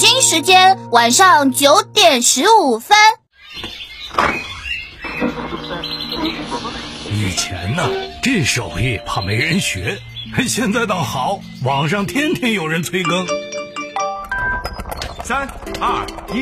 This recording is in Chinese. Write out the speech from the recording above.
京时间晚上9点15分。 以前呢，这手艺怕没人学，现在倒好，网上天天有人催更。 3、2、1。